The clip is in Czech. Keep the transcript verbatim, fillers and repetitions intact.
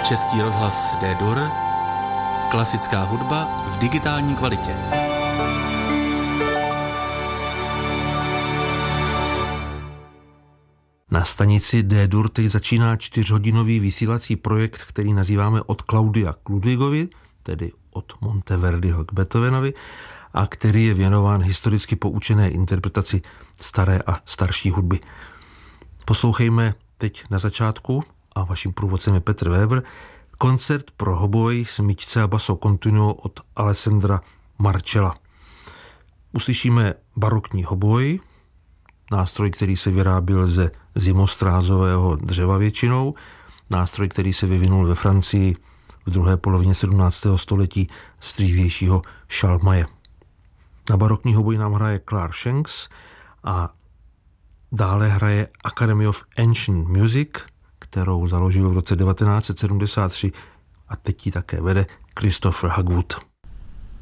Český rozhlas D-dur, klasická hudba v digitální kvalitě. Na stanici D-dur teď začíná čtyřhodinový vysílací projekt, který nazýváme Od Claudia k Ludwigovi, tedy od Monteverdiho k Beethovenovi, a který je věnován historicky poučené interpretaci staré a starší hudby. Poslouchejme teď na začátku, a vaším průvodcem je Petr Weber, koncert pro hoboj, smyčce a basso continuo od Alessandra Marcella. Uslyšíme barokní hoboj, nástroj, který se vyráběl ze zimostrázového dřeva většinou, nástroj, který se vyvinul ve Francii v druhé polovině sedmnáctého století z dřívějšího šalmaje. Na barokní hoboj nám hraje Clark Shanks a dále hraje Academy of Ancient Music, kterou založil v roce devatenáct set sedmdesát tři, a teď ji také vede Christopher Hogwood.